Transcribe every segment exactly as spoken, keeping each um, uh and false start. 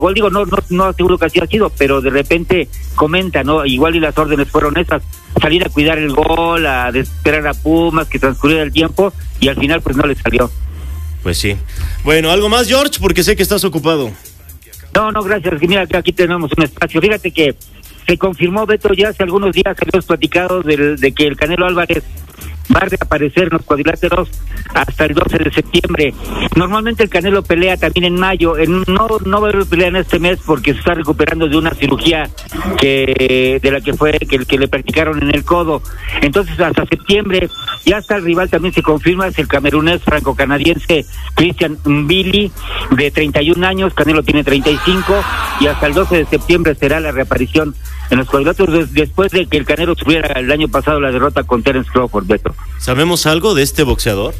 gol, digo, no, no, no aseguro que así ha sido, pero de repente comenta, ¿no? Igual y las órdenes fueron esas, salir a cuidar el gol, a esperar a Pumas, que transcurriera el tiempo, y al final pues no le salió. Pues sí. Bueno, ¿algo más, George? Porque sé que estás ocupado. No, no, gracias, mira que aquí tenemos un espacio. Fíjate que se confirmó, Beto, ya hace algunos días habíamos platicado de, de que el Canelo Álvarez va a reaparecer en los cuadriláteros hasta el doce de septiembre. Normalmente el Canelo pelea también en mayo, en, no no va a haber pelea en este mes porque se está recuperando de una cirugía que de la que fue que, que le practicaron en el codo. Entonces hasta septiembre ya está el rival, también se confirma, es el camerunés franco-canadiense Christian Mbili, de treinta y un años, Canelo tiene treinta y cinco, y hasta el doce de septiembre será la reaparición en los cuadriláteros después de que el Canelo sufriera el año pasado la derrota con Terence Crawford, Beto. ¿Sabemos algo de este boxeador?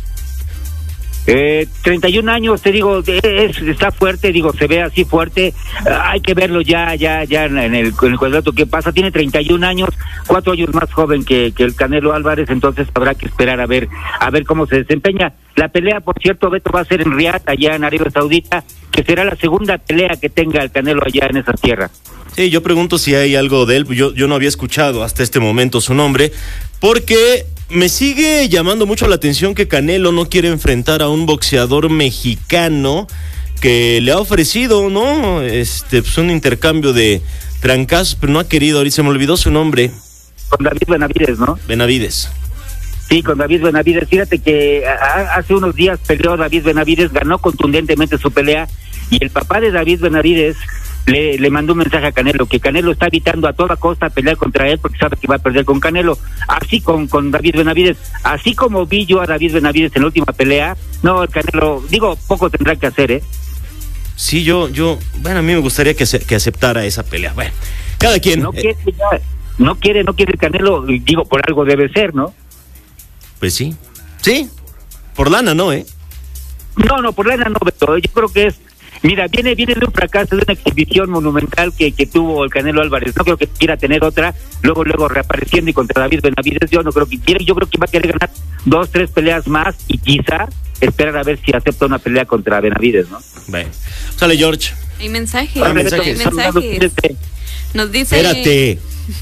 Eh, treinta y un años, te digo, es, está fuerte, digo, se ve así fuerte, uh, hay que verlo ya, ya, ya en el, en el cuadrilátero que pasa, tiene treinta y un años, cuatro años más joven que, que el Canelo Álvarez, entonces habrá que esperar a ver, a ver cómo se desempeña. La pelea, por cierto, Beto, va a ser en Riad, allá en Arabia Saudita, que será la segunda pelea que tenga el Canelo allá en esa tierra. Sí, yo pregunto si hay algo de él, yo, yo no había escuchado hasta este momento su nombre, porque me sigue llamando mucho la atención que Canelo no quiere enfrentar a un boxeador mexicano que le ha ofrecido, ¿no? Este, pues un intercambio de trancazos, pero no ha querido, ahorita se me olvidó su nombre. Con David Benavides, ¿no? Benavides. Sí, con David Benavides. Fíjate que a, hace unos días peleó David Benavides, ganó contundentemente su pelea, y el papá de David Benavides le, le mandó un mensaje a Canelo, que Canelo está evitando a toda costa pelear contra él porque sabe que va a perder con Canelo. Así con, con David Benavides, así como vi yo a David Benavides en la última pelea, no, el Canelo, digo, poco tendrá que hacer, ¿eh? Sí, yo, yo, bueno, a mí me gustaría que, que aceptara esa pelea. Bueno, cada quien. No quiere, ya, no quiere, no quiere el Canelo, digo, por algo debe ser, ¿no? Pues sí, sí, por lana no, ¿eh? No, no, por lana no, Beto, yo creo que es, mira, viene viene de un fracaso, de una exhibición monumental que, que tuvo el Canelo Álvarez, no creo que quiera tener otra, luego luego reapareciendo y contra David Benavides, yo no creo que quiera, yo creo que va a querer ganar dos, tres peleas más y quizá esperar a ver si acepta una pelea contra Benavides, ¿no? Bueno, sale George. Hay mensajes, hay mensajes. hay mensajes. Nos dice... Espérate.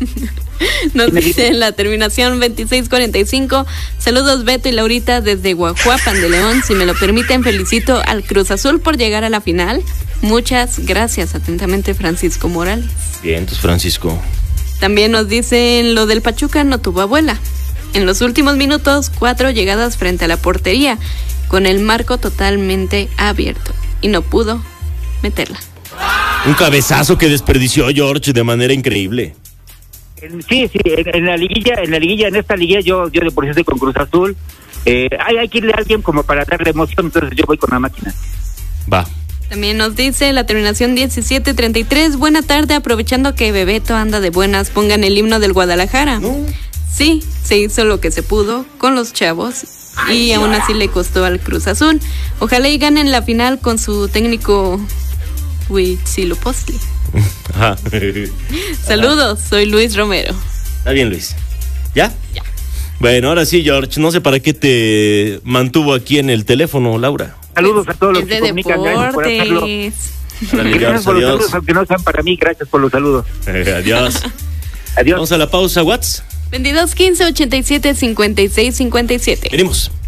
Nos dice en la terminación veintiséis cuarenta y cinco, saludos Beto y Laurita desde Guajuapan de León, si me lo permiten felicito al Cruz Azul por llegar a la final, muchas gracias, atentamente Francisco Morales. Bien, entonces Francisco. También nos dicen lo del Pachuca no tuvo abuela, en los últimos minutos cuatro llegadas frente a la portería, con el marco totalmente abierto y no pudo meterla. Un cabezazo que desperdició George de manera increíble. Sí, sí, en, en la liguilla, en la liguilla, en esta liguilla yo, yo de por sí estoy con Cruz Azul. Eh, hay, hay que irle a alguien como para darle emoción, entonces yo voy con la máquina. Va. También nos dice la terminación diecisiete treinta y tres, buena tarde, aprovechando que Bebeto anda de buenas, pongan el himno del Guadalajara. No. Sí, se hizo lo que se pudo con los chavos y aún así le costó al Cruz Azul. Ojalá y ganen la final con su técnico Huitzilopochtli. Ajá. Saludos, soy Luis Romero. Está bien, Luis. ¿Ya? Ya. Bueno, ahora sí, George, no sé para qué te mantuvo aquí en el teléfono, Laura. Saludos a todos los es que de comunican, gracias por hacerlo. Órale, Gracias por los adiós. saludos, aunque no sean para mí, gracias por los saludos. Adiós. Adiós. Vamos a la pausa, Whats. veintidós quince ochenta y siete cincuenta y seis cincuenta y siete. Venimos.